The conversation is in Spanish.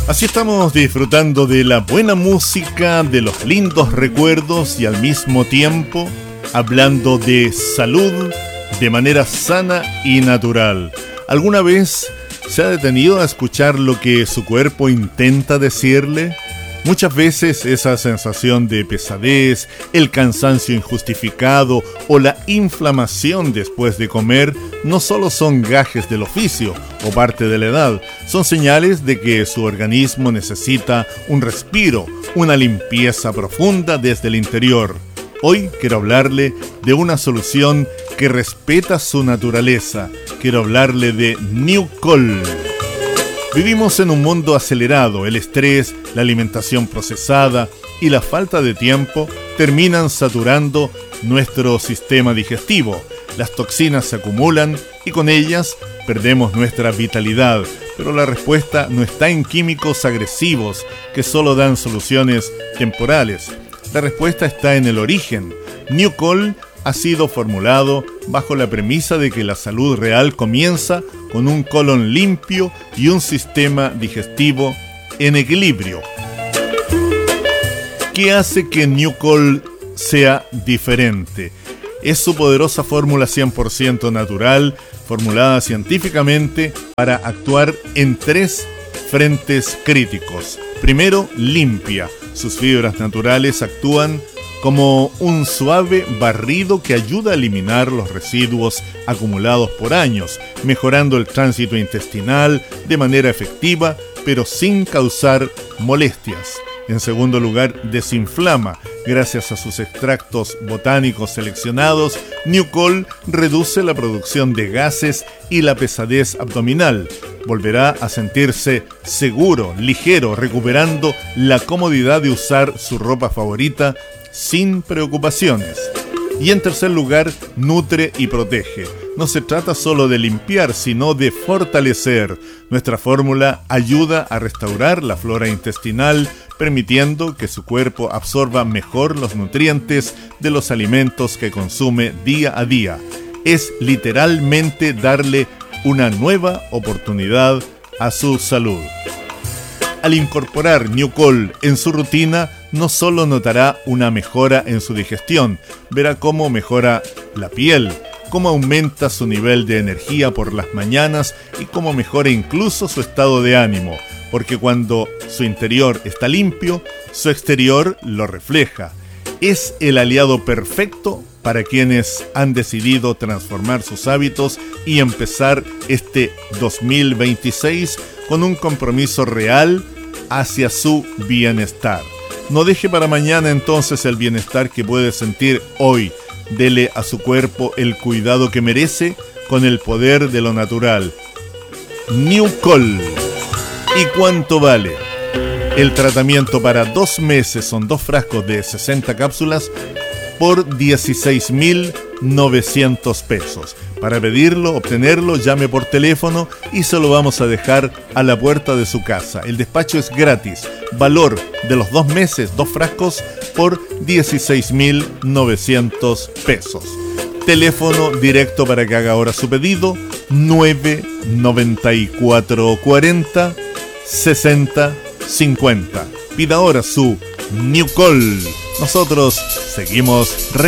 Así estamos disfrutando de la buena música, de los lindos recuerdos y al mismo tiempo hablando de salud de manera sana y natural. ¿Alguna vez se ha detenido a escuchar lo que su cuerpo intenta decirle? Muchas veces esa sensación de pesadez, el cansancio injustificado o la inflamación después de comer no solo son gajes del oficio o parte de la edad, son señales de que su organismo necesita un respiro, una limpieza profunda desde el interior. Hoy quiero hablarle de una solución que respeta su naturaleza. Quiero hablarle de New-Col. Vivimos en un mundo acelerado. El estrés, la alimentación procesada y la falta de tiempo terminan saturando nuestro sistema digestivo. Las toxinas se acumulan y con ellas perdemos nuestra vitalidad. Pero la respuesta no está en químicos agresivos que solo dan soluciones temporales. La respuesta está en el origen. New-Col ha sido formulado bajo la premisa de que la salud real comienza con un colon limpio y un sistema digestivo en equilibrio. ¿Qué hace que New-Col sea diferente? Es su poderosa fórmula 100% natural, formulada científicamente para actuar en 3 frentes críticos. Primero, limpia. Sus fibras naturales actúan como un suave barrido que ayuda a eliminar los residuos acumulados por años, mejorando el tránsito intestinal de manera efectiva, pero sin causar molestias. En segundo lugar, desinflama. Gracias a sus extractos botánicos seleccionados, New-Col reduce la producción de gases y la pesadez abdominal. Volverá a sentirse seguro, ligero, recuperando la comodidad de usar su ropa favorita sin preocupaciones. Y en tercer lugar, nutre y protege. No se trata solo de limpiar, sino de fortalecer. Nuestra fórmula ayuda a restaurar la flora intestinal, permitiendo que su cuerpo absorba mejor los nutrientes de los alimentos que consume día a día. Es literalmente darle una nueva oportunidad a su salud. Al incorporar New-Col en su rutina, no solo notará una mejora en su digestión, verá cómo mejora la piel, cómo aumenta su nivel de energía por las mañanas y cómo mejora incluso su estado de ánimo, porque cuando su interior está limpio, su exterior lo refleja. Es el aliado perfecto para quienes han decidido transformar sus hábitos y empezar este 2026 con un compromiso real hacia su bienestar. No deje para mañana entonces el bienestar que puede sentir hoy. Dele a su cuerpo el cuidado que merece con el poder de lo natural. New-Col. ¿Y cuánto vale? El tratamiento para 2 meses son 2 frascos de 60 cápsulas por 16.900 pesos. Para pedirlo, obtenerlo, llame por teléfono y se lo vamos a dejar a la puerta de su casa. El despacho es gratis. Valor de los 2 meses, 2 frascos por 16.900 pesos. Teléfono directo para que haga ahora su pedido: 99440 6050. Pida ahora su New-Col. Nosotros seguimos